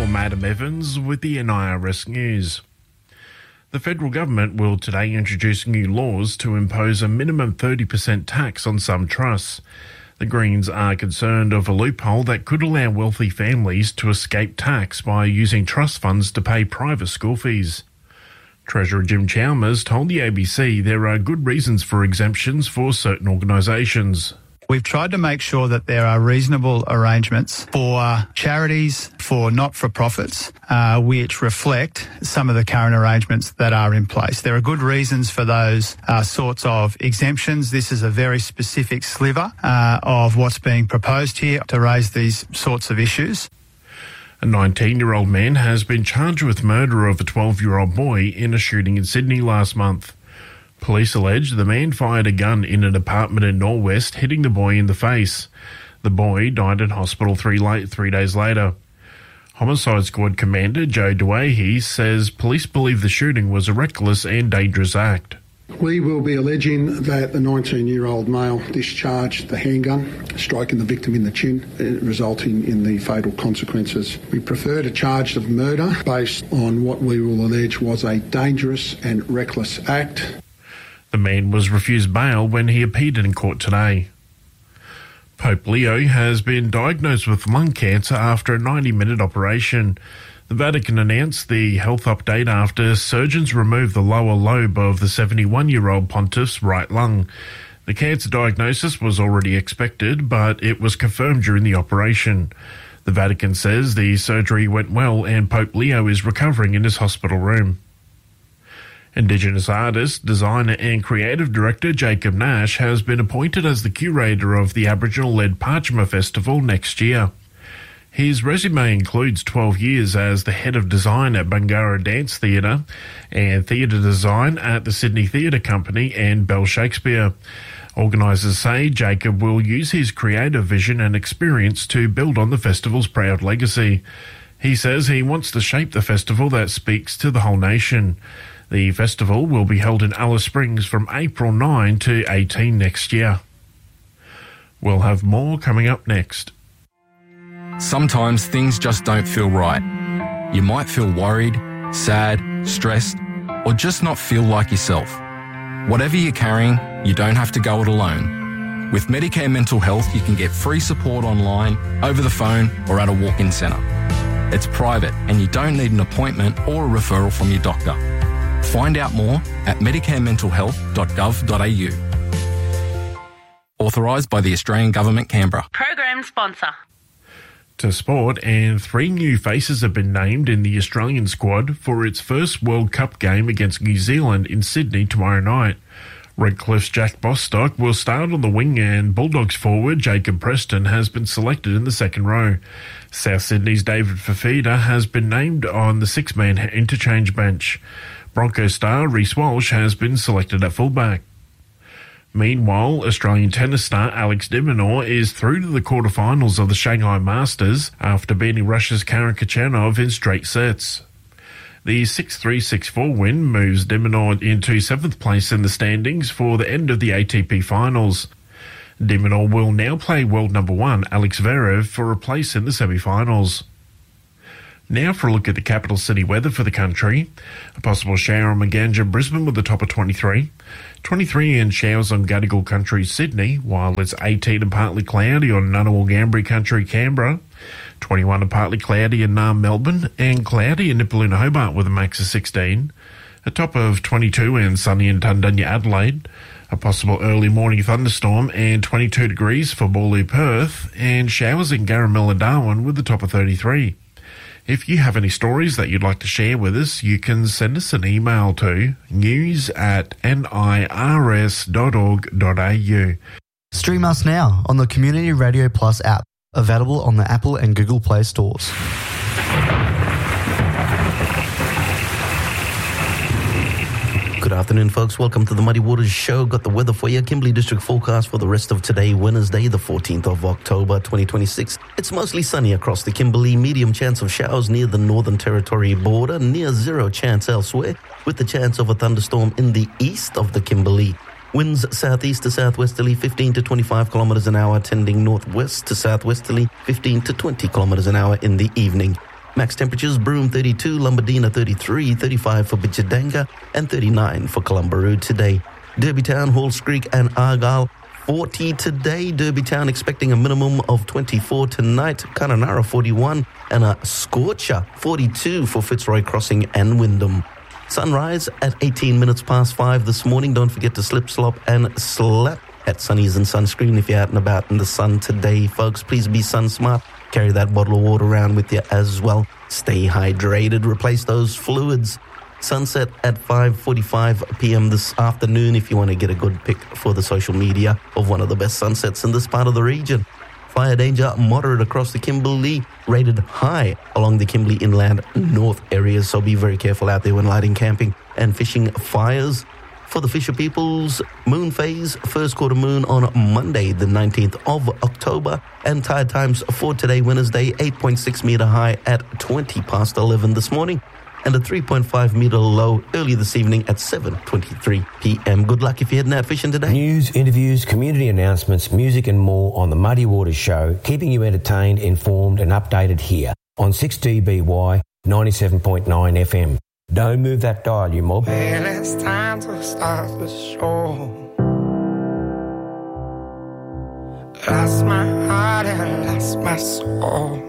Norm Adam Evans with the NIRS News. The federal government will today introduce new laws to impose a minimum 30% tax on some trusts. The Greens are concerned of a loophole that could allow wealthy families to escape tax by using trust funds to pay private school fees. Treasurer Jim Chalmers told the ABC there are good reasons for exemptions for certain organisations. We've tried to make sure that there are reasonable arrangements for charities, for not-for-profits, which reflect some of the current arrangements that are in place. There are good reasons for those sorts of exemptions. This is a very specific sliver of what's being proposed here to raise these sorts of issues. A 19-year-old man has been charged with murder of a 12-year-old boy in a shooting in Sydney last month. Police allege the man fired a gun in an apartment in Norwest, hitting the boy in the face. The boy died in hospital 3 days later. Homicide Squad Commander Joe Duahy says police believe the shooting was a reckless and dangerous act. We will be alleging that the 19-year-old male discharged the handgun, striking the victim in the chin, resulting in the fatal consequences. We prefer to charge of murder based on what we will allege was a dangerous and reckless act. The man was refused bail when he appeared in court today. Pope Leo has been diagnosed with lung cancer after a 90-minute operation. The Vatican announced the health update after surgeons removed the lower lobe of the 71-year-old pontiff's right lung. The cancer diagnosis was already expected, but it was confirmed during the operation. The Vatican says the surgery went well and Pope Leo is recovering in his hospital room. Indigenous artist, designer and creative director Jacob Nash has been appointed as the curator of the Aboriginal-led Parchma Festival next year. His resume includes 12 years as the head of design at Bungara Dance Theatre and theatre design at the Sydney Theatre Company and Bell Shakespeare. Organisers say Jacob will use his creative vision and experience to build on the festival's proud legacy. He says he wants to shape the festival that speaks to the whole nation. The festival will be held in Alice Springs from April 9 to 18 next year. We'll have more coming up next. Sometimes things just don't feel right. You might feel worried, sad, stressed, or just not feel like yourself. Whatever you're carrying, you don't have to go it alone. With Medicare Mental Health, you can get free support online, over the phone, or at a walk-in centre. It's private and you don't need an appointment or a referral from your doctor. Find out more at medicarementalhealth.gov.au. Authorised by the Australian Government, Canberra. Program sponsor. To sport, and 3 new faces have been named in the Australian squad for its first World Cup game against New Zealand in Sydney tomorrow night. Redcliffe's Jack Bostock will start on the wing and Bulldogs forward Jacob Preston has been selected in the second row. South Sydney's David Fafita has been named on the 6-man interchange bench. Broncos star Reece Walsh has been selected at fullback. Meanwhile, Australian tennis star Alex de Minaur is through to the quarterfinals of the Shanghai Masters after beating Russia's Karen Khachanov in straight sets. The 6-3, 6-4 win moves de Minaur into 7th place in the standings for the end of the ATP finals. De Minaur will now play world number 1 Alex Zverev for a place in the semi-finals. Now for a look at the capital city weather for the country. A possible shower on Maganja, Brisbane with a top of 23. 23 and showers on Gadigal Country, Sydney, while it's 18 and partly cloudy on Ngunnawal, Ngambri Country, Canberra. 21 and partly cloudy in Naarm, Melbourne, and cloudy in Nipaluna, Hobart with a max of 16. A top of 22 and sunny in Tundunya, Adelaide. A possible early morning thunderstorm and 22 degrees for Boorloo, Perth, and showers in Garamilla, Darwin with a top of 33. If you have any stories that you'd like to share with us, you can send us an email to news@nirs.org.au. Stream us now on the Community Radio Plus app, available on the Apple and Google Play stores. Good afternoon, folks. Welcome to the Muddy Waters Show. Got the weather for you. Kimberley District forecast for the rest of today, Wednesday, the 14th of October, 2026. It's mostly sunny across the Kimberley. Medium chance of showers near the Northern Territory border. Near zero chance elsewhere, with the chance of a thunderstorm in the east of the Kimberley. Winds southeast to southwesterly 15 to 25 kilometers an hour, tending northwest to southwesterly 15 to 20 kilometers an hour in the evening. Max temperatures, Broome 32, Lombardina 33, 35 for Bichadanga, and 39 for Columbaroo today. Derbytown, Halls Creek, and Argyle 40 today. Derbytown expecting a minimum of 24 tonight. Kununurra 41 and a scorcher 42 for Fitzroy Crossing and Wyndham. Sunrise at 18 minutes past 5 this morning. Don't forget to slip, slop and slap at Sunnies and sunscreen if you're out and about in the sun today, folks. Please be sun smart. Carry that bottle of water around with you as well. Stay hydrated. Replace those fluids. Sunset at 5:45 p.m. this afternoon if you want to get a good pic for the social media of one of the best sunsets in this part of the region. Fire danger moderate across the Kimberley, rated high along the Kimberley Inland North areas, so be very careful out there when lighting, camping and fishing fires. For the Fisher Peoples, moon phase, first quarter moon on Monday, the 19th of October, and tide times for today, Wednesday, 8.6 metre high at 20 past 11 this morning, and a 3.5 metre low early this evening at 7:23 p.m. Good luck if you're heading out fishing today. News, interviews, community announcements, music and more on The Muddy Waters Show, keeping you entertained, informed and updated here on 6DBY 97.9 FM. Don't move that dial, you mob. Well, it's time to start the show. Lost my heart and lost my soul.